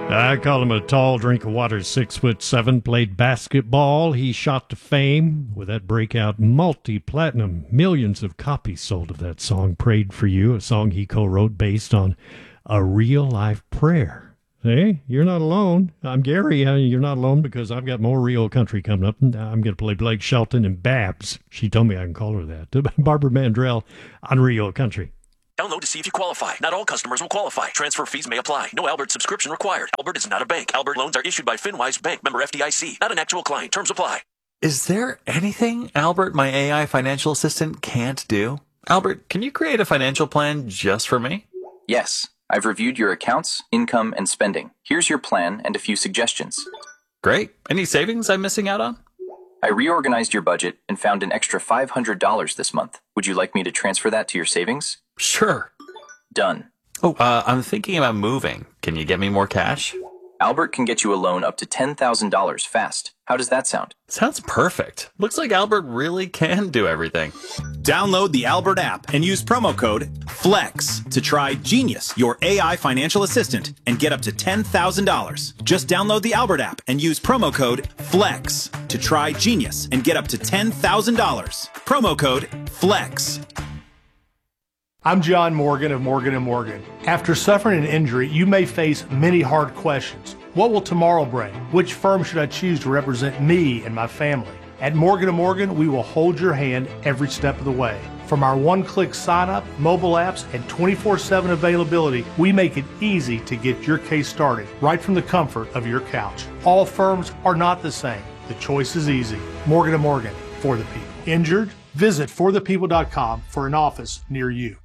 I call him a tall drink of water, 6'7", played basketball. He shot to fame with that breakout multi-platinum. Millions of copies sold of that song, Prayed for You, a song he co-wrote based on a real-life prayer. Hey, you're not alone. I'm Gary. You're not alone because I've got more real country coming up. And I'm going to play Blake Shelton and Babs. She told me I can call her that. Barbara Mandrell on Real Country. Download to see if you qualify. Not all customers will qualify. Transfer fees may apply. No Albert subscription required. Albert is not a bank. Albert loans are issued by FinWise Bank, member FDIC. Not an actual client. Terms apply. Is there anything Albert, my AI financial assistant, can't do? Albert, can you create a financial plan just for me? Yes. I've reviewed your accounts, income, and spending. Here's your plan and a few suggestions. Great. Any savings I'm missing out on? I reorganized your budget and found an extra $500 this month. Would you like me to transfer that to your savings? Sure. Done. Oh, I'm thinking about moving. Can you get me more cash? Albert can get you a loan up to $10,000 fast. How does that sound? Sounds perfect. Looks like Albert really can do everything. Download the Albert app and use promo code FLEX to try Genius, your AI financial assistant, and get up to $10,000. Just download the Albert app and use promo code FLEX to try Genius and get up to $10,000. Promo code FLEX. I'm John Morgan of Morgan & Morgan. After suffering an injury, you may face many hard questions. What will tomorrow bring? Which firm should I choose to represent me and my family? At Morgan & Morgan, we will hold your hand every step of the way. From our one-click sign-up, mobile apps, and 24/7 availability, we make it easy to get your case started right from the comfort of your couch. All firms are not the same. The choice is easy. Morgan & Morgan, for the people. Injured? Visit forthepeople.com for an office near you.